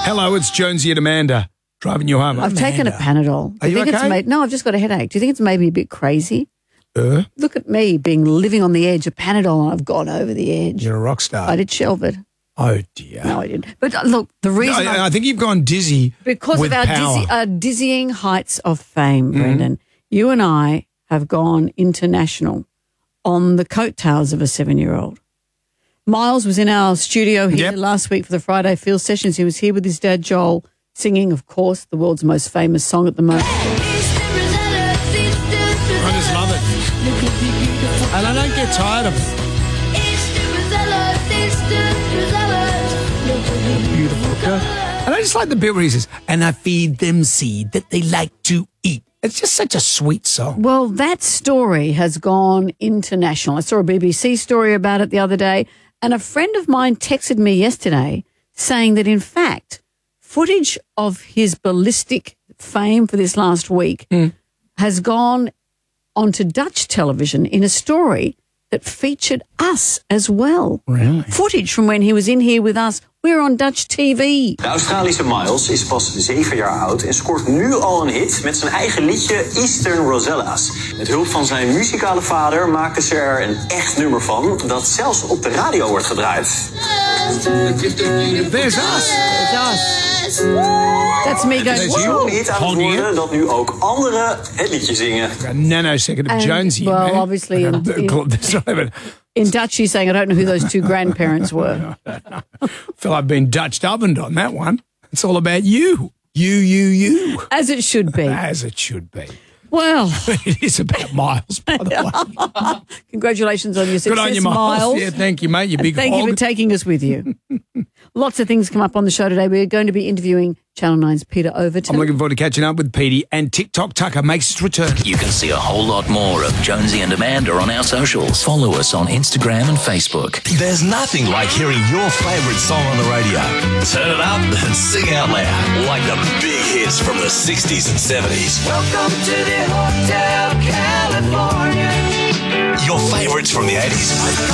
Hello, it's Jonesy and Amanda driving you home. I've taken a Panadol. Are you okay? No, I've just got a headache. Do you think it's made me a bit crazy? Look at me living on the edge of Panadol, and I've gone over the edge. You're a rock star. I did shelve it. Oh, dear. No, I didn't. But look, the reason I think you've gone dizzy because with of our dizzying heights of fame, Brendan. You and I have gone international on the coattails of a 7-year-old. Miles was in our studio here last week for the Friday Field Sessions. He was here with his dad, Joel, singing, of course, the world's most famous song at the moment. I just love it. And I don't get tired of it. Beautiful girl. And I just like the bit where he says, and I feed them seed that they like to eat. It's just such a sweet song. Well, that story has gone international. I saw a BBC story about it the other day, and a friend of mine texted me yesterday saying that, in fact, footage of his ballistic fame for this last week has gone onto Dutch television in a story that featured us as well. Really? Footage from when he was in here with us. We're on Dutch TV. De Australische Miles is pas 7 jaar oud en scoort nu al een hit met zijn eigen liedje Eastern Rosellas. Met hulp van zijn muzikale vader maakten ze er een echt nummer van dat zelfs op de radio wordt gedraaid. There's us. That's me going, Het is zo'n hit aan het worden dat nu ook anderen het liedje zingen. A nanosecond of Jonesy. Well, obviously in Dutch he's saying, I don't know who those two grandparents were. I feel I've been Dutched ovened on that one. It's all about you. You. As it should be. As it should be. Well. It is about Miles, by the way. Congratulations on your success, Good on you, Miles. Yeah, thank you, mate. You big Thank you for taking us with you. Lots of things come up on the show today. We're going to be interviewing Channel 9's Peter Overton. I'm looking forward to catching up with Petey, and TikTok Tucker makes its return. You can see a whole lot more of Jonesy and Amanda on our socials. Follow us on Instagram and Facebook. There's nothing like hearing your favourite song on the radio. Turn it up and sing out loud, like the big hits from the 60s and 70s. Welcome to the Hotel California. Your favourites from the 80s.